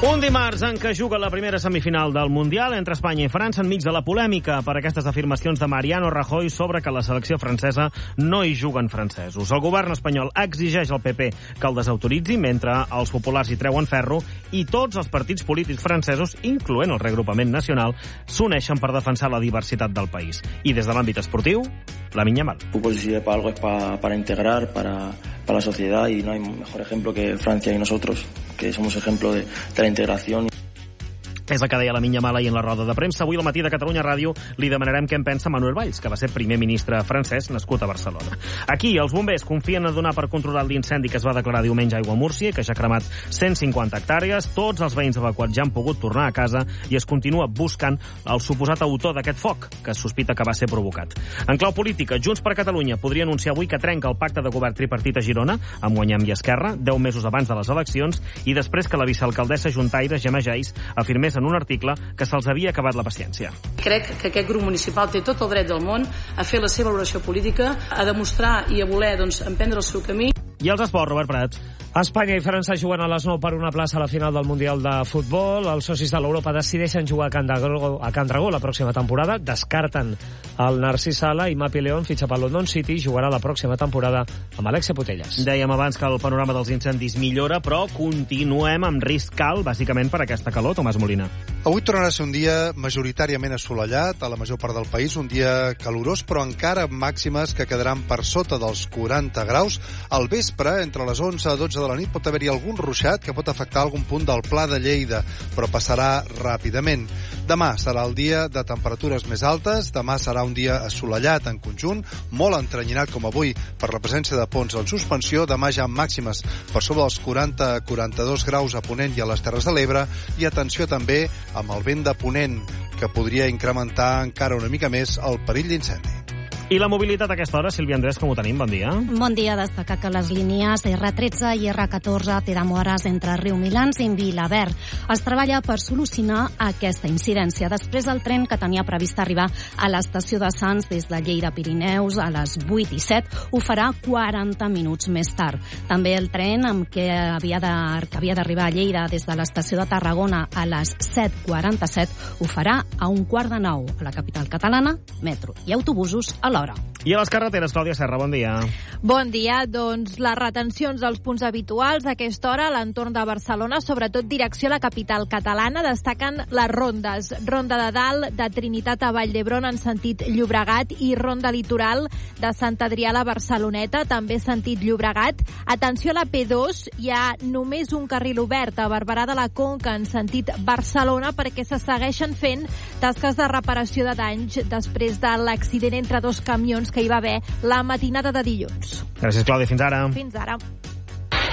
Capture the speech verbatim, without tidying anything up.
Un dimarts en què juga la primera semifinal del Mundial entre Espanya i França enmig de la polèmica per aquestes afirmacions de Mariano Rajoy sobre que la selecció francesa no hi juguen francesos. El govern espanyol exigeix al P P que el desautoritzi mentre els populars hi treuen ferro i tots els partits polítics francesos, incloent el reagrupament nacional, s'uneixen per defensar la diversitat del país. I des de l'àmbit esportiu, Lamine Yamal. El fútbol si sirve para algo es para, para integrar, para, para la sociedad, y no hay mejor ejemplo que Francia y nosotros, que somos ejemplo de, de la integración. És el que deia Lamine Yamal ahir en la roda de premsa. Avui al matí de Catalunya Ràdio li demanarem què en pensa Manuel Valls, que va ser primer ministre francès nascut a Barcelona. Aquí, els bombers confien en donar per controlat l'incendi que es va declarar diumenge a Aiguamúrcia, que ja ha cremat cent cinquanta hectàrees. Tots els veïns evacuats ja han pogut tornar a casa i es continua buscant el suposat autor d'aquest foc, que es sospita que va ser provocat. En clau política, Junts per Catalunya podria anunciar avui que trenca el pacte de govern tripartit a Girona, amb Guanyem i Esquerra, deu mesos abans de les eleccions, i després que la vicealcaldessa juntaire Gemma Geis afirmés en un article que se'ls havia acabat la paciència. Crec que aquest grup municipal té tot el dret del món a fer la seva valoració política, a demostrar i a voler doncs, emprendre el seu camí. I els esports, Robert Prat. Espanya i França juguen a les nou per una plaça a la final del Mundial de Futbol. Els socis de l'Europa decideixen jugar a Can Dragó, a Can Dragó la pròxima temporada. Descarten el Narcís Sala i Mapi León fitxa pel London City i jugarà la pròxima temporada amb Alexia Putellas. Dèiem abans que el panorama dels incendis millora, però continuem amb risc alt, bàsicament per aquesta calor, Tomàs Molina. Avui tornarà a ser un dia majoritàriament assolellat a la major part del país, un dia calorós, però encara amb màximes que quedaran per sota dels quaranta graus. Al vespre, entre les onze a dotze de la nit, pot haver-hi algun ruixat que pot afectar algun punt del Pla de Lleida, però passarà ràpidament. Demà serà el dia de temperatures més altes, demà serà un dia assolellat en conjunt, molt entrenyinat com avui per la presència de ponts en suspensió, demà ja amb màximes per sobre dels quaranta a quaranta-dos graus a Ponent i a les Terres de l'Ebre, i atenció també amb el vent de Ponent, que podria incrementar encara una mica més el perill d'incendi. I la mobilitat a aquesta hora, Sílvia Andrés, com ho tenim? Bon dia. Bon dia. Destacar que les línies erre tretze i erre catorze té demores entre Riumilans i Vilaverd. Es treballa per solucionar aquesta incidència. Després del tren que tenia previst arribar a l'estació de Sants des de Lleida Pirineus a les vuit i set ho farà quaranta minuts més tard. També el tren amb què havia de, que havia d'arribar a Lleida des de l'estació de Tarragona a les set quaranta-set ho farà a un quart de nou a la capital catalana, metro i autobusos a l'hora. I a les carreteres, Clàudia Serra, bon dia. Bon dia. Doncs les retencions als punts habituals a aquesta hora a l'entorn de Barcelona, sobretot direcció a la capital catalana, destaquen les rondes. Ronda de Dalt, de Trinitat a Vall d'Hebron en sentit Llobregat, i ronda litoral de Sant Adrià a la Barceloneta, també sentit Llobregat. Atenció a la P dos, hi ha només un carril obert a Barberà de la Conca en sentit Barcelona perquè se segueixen fent tasques de reparació de danys després de l'accident entre dos camions que hi va haver la matinada de dilluns. Gràcies, Clàudia. Fins ara. Fins ara.